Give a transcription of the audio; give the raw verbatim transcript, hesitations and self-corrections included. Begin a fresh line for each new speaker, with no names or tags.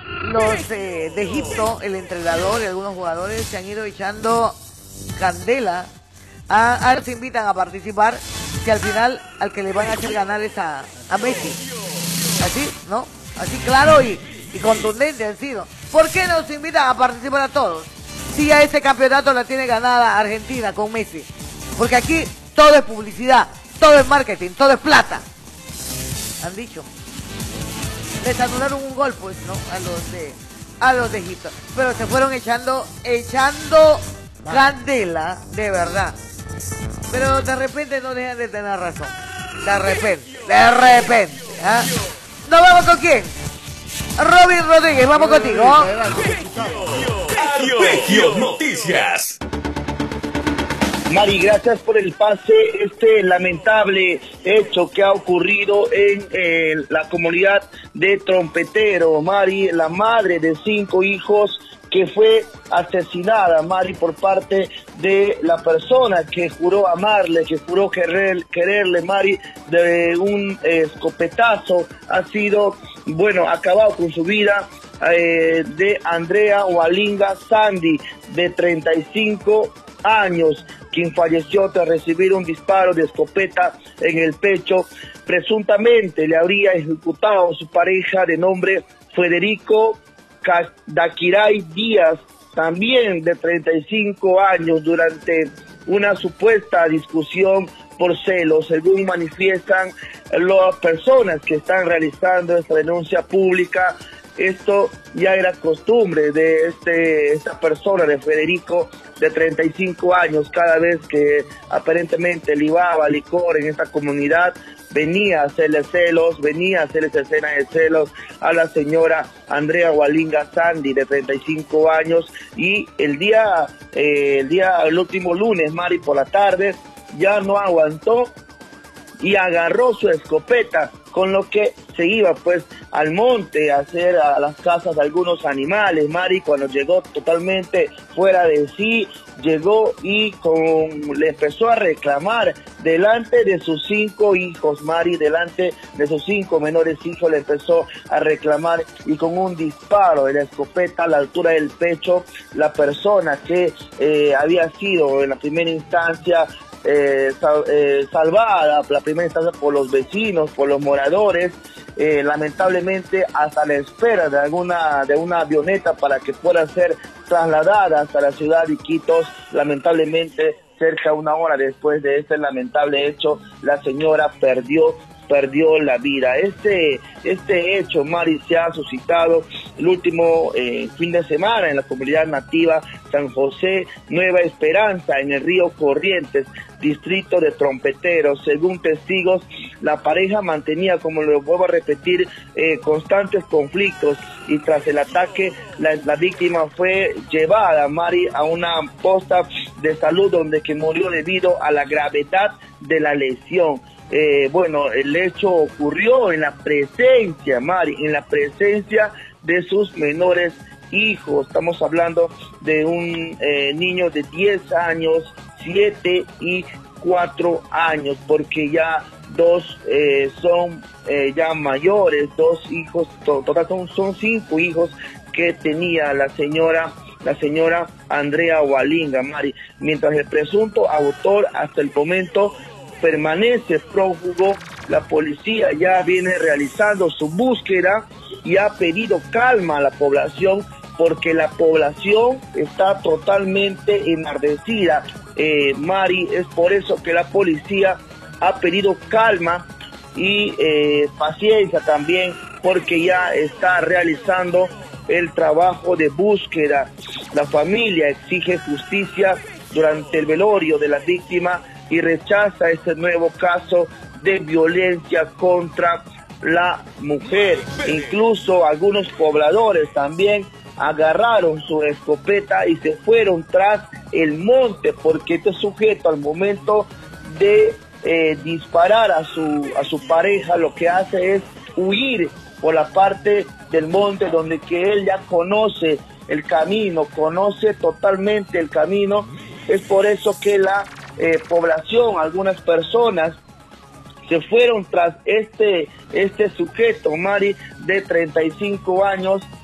los eh, de Egipto, el entrenador y algunos jugadores se han ido echando candela. A, a los invitan a participar, que al final al que le van a hacer ganar es a, a Messi. Así, ¿no? Así claro y, y contundente han sido. ¿Por qué nos invitan a participar a todos? Si ya ese campeonato la tiene ganada Argentina con Messi. Porque aquí todo es publicidad, todo es marketing, todo es plata. Han dicho. Les anularon un gol, pues, ¿no? A los de, a los de Egipto. Pero se fueron echando, echando candela, de verdad. Pero de repente no dejan de tener razón. De repente, de repente. ¿Ah? ¿Nos vamos con quién? Robin Rodríguez, vamos contigo.
Arpegio Noticias.
Mari, gracias por el pase. Este lamentable hecho que ha ocurrido en eh, la comunidad de Trompetero. Mari, la madre de cinco hijos que fue asesinada, Mari, por parte de la persona que juró amarle, que juró querer, quererle, Mari, de un eh, escopetazo, ha sido, bueno, acabado con su vida, eh, de Andrea Walinga Sandy, de treinta y cinco años, quien falleció tras recibir un disparo de escopeta en el pecho. Presuntamente le habría ejecutado su pareja de nombre Federico Daquiray Díaz, también de treinta y cinco años, durante una supuesta discusión por celos, según manifiestan las personas que están realizando esta denuncia pública. Esto ya era costumbre de este esta persona, de Federico, de treinta y cinco años. Cada vez que aparentemente libaba licor en esta comunidad, venía a hacerle celos, venía a hacerle escena de celos a la señora Andrea Walinga Sandy, de treinta y cinco años, y el día, eh, el día, el último lunes, Mari, por la tarde, ya no aguantó y agarró su escopeta, con lo que se iba pues al monte a hacer a las casas de algunos animales. Mari, cuando llegó totalmente fuera de sí, llegó y con, le empezó a reclamar delante de sus cinco hijos, Mari, delante de sus cinco menores hijos, le empezó a reclamar, y con un disparo de la escopeta a la altura del pecho, la persona que eh, había sido en la primera instancia Eh, sal, eh, salvada, la primera instancia, por los vecinos, por los moradores, eh, lamentablemente hasta la espera de alguna de una avioneta para que pueda ser trasladada hasta la ciudad de Iquitos. Lamentablemente, cerca de una hora después de este lamentable hecho, la señora perdió perdió la vida. Este, este hecho, Mari, se ha suscitado el último eh, fin de semana en la comunidad nativa San José Nueva Esperanza, en el río Corrientes, distrito de Trompetero. Según testigos, la pareja mantenía, como lo vuelvo a repetir, eh, constantes conflictos, y tras el ataque la, la víctima fue llevada, Mari, a una posta de salud donde que murió debido a la gravedad de la lesión. Eh, bueno, el hecho ocurrió en la presencia, Mari, en la presencia de sus menores hijos. Estamos hablando de un eh, niño de diez años, siete y cuatro años, porque ya dos eh, son eh, ya mayores, dos hijos, to total son, son cinco hijos que tenía la señora la señora Andrea Walinga, Mari, mientras el presunto autor hasta el momento permanece prófugo. La policía ya viene realizando su búsqueda y ha pedido calma a la población, porque la población está totalmente enardecida. Eh, Mari, es por eso que la policía ha pedido calma y eh, paciencia también, porque ya está realizando el trabajo de búsqueda. La familia exige justicia durante el velorio de la víctima y rechaza este nuevo caso de violencia contra la mujer. Incluso algunos pobladores también agarraron su escopeta y se fueron tras el monte, porque este sujeto, al momento de eh, disparar a su, a su pareja, lo que hace es huir por la parte del monte donde que él ya conoce el camino, conoce totalmente el camino. Es por eso que la Eh, población, algunas personas se fueron tras este este sujeto, Mari, de treinta y cinco años,